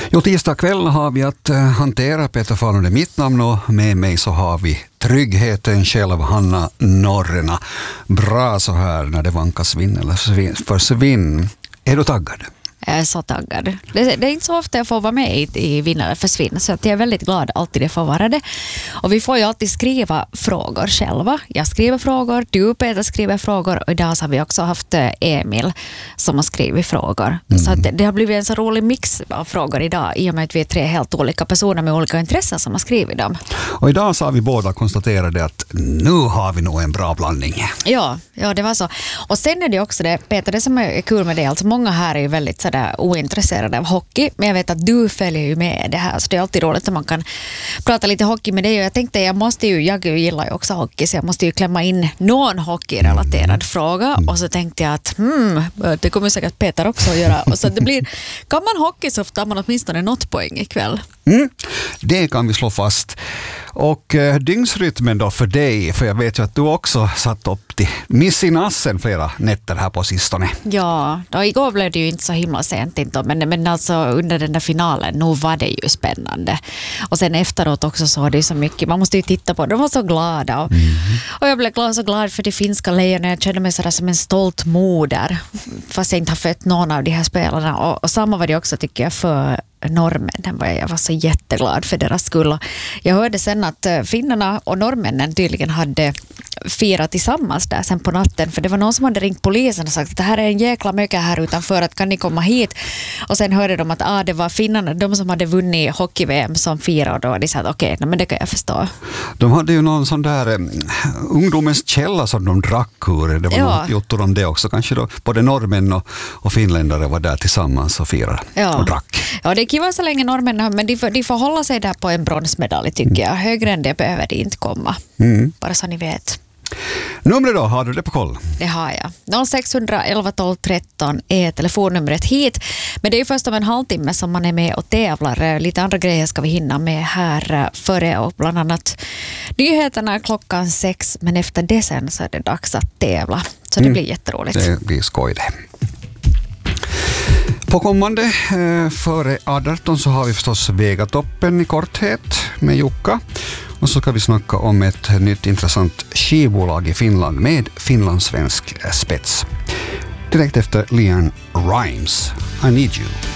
Jo, tisdag kväll har vi att hantera. Peter Falun är mitt namn och med mig så har vi tryggheten själv, Hanna Norrena. Bra så här när det vankas vinn eller försvinn. Är du taggad? Jag är så taggad. Det är inte så ofta jag får vara med i Vinn eller försvinn, så att jag är väldigt glad alltid det får vara det. Och vi får ju alltid skriva frågor själva. Jag skriver frågor, du Peter skriver frågor och idag så har vi också haft Emil som har skrivit frågor. Så att det har blivit en så rolig mix av frågor idag i och med att vi är 3 helt olika personer med olika intressen som har skrivit dem. Och idag så har vi båda konstaterat att nu har vi nog en bra blandning. Ja, det var så. Och sen är det också det, Peter, det som är kul med det, alltså många här är ju väldigt sådär ointresserade av hockey, men jag vet att du följer ju med det här, så det är alltid roligt att man kan prata lite hockey med dig. Och jag tänkte, jag gillar ju också hockey, så jag måste ju klämma in någon hockeyrelaterad fråga, och så tänkte jag att det kommer säkert Peter också att göra, och så det blir, kan man hockey så tar man åtminstone något poäng ikväll. Det kan vi slå fast. Och dygnsrytmen då för dig, för jag vet ju att du också satt upp till miss i nassen flera nätter här på sistone. Ja, då igår blev det ju inte så himla sent inte, men alltså under den där finalen, nu var det ju spännande. Och sen efteråt också så var det ju så mycket, man måste ju titta på, de var så glada. Och jag blev så glad för de finska lejonen, jag kände mig sådär som en stolt moder, fast jag inte har fött någon av de här spelarna. Och samma var det också tycker jag för norrmännen. Jag var så jätteglad för deras skull. Jag hörde sen att finnarna och norrmännen tydligen hade firat tillsammans där sen på natten, för det var någon som hade ringt polisen och sagt att det här är en jäkla mycket här utanför, att kan ni komma hit? Och sen hörde de att det var finnarna, de som hade vunnit hockey-VM som firade, och då de sa att okej, men det kan jag förstå. De hade ju någon sån där ungdomens källa som de drack ur. Det var något gjort om det också. Kanske då både norrmän och finländare var där tillsammans och firade och drack. Ja, det kan vara så länge norrmännen, men de får hålla sig där på en bronsmedalj tycker jag. Högre än det behöver de inte komma. Bara så ni vet. Numret då, har du det på koll? Det har jag. 0611 12 13 är telefonnumret hit. Men det är ju först om en halvtimme som man är med och tävlar. Lite andra grejer ska vi hinna med här före, och bland annat nyheterna 6:00, men efter det sen så är det dags att tävla. Så det blir jätteroligt. Det blir skoj det. På kommande före 18 så har vi förstås Vegatoppen i korthet med Jukka. Och så ska vi snacka om ett nytt intressant skivbolag i Finland med finlandssvensk spets. Direkt efter Leanne Rimes, I Need You.